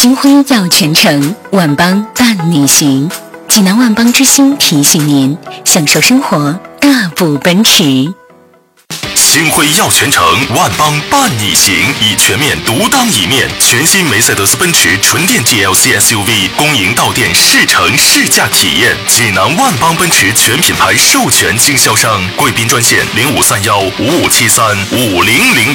星辉耀全城，万邦伴你行。济南万邦之星提醒您：享受生活，大步奔驰。 星辉耀全城，万邦伴你行，以全面独当一面。全新梅赛德斯奔驰纯电 GLC SUV 恭迎到店试乘试驾体验。济南万邦奔驰全品牌授权经销商，贵宾专线053155735000。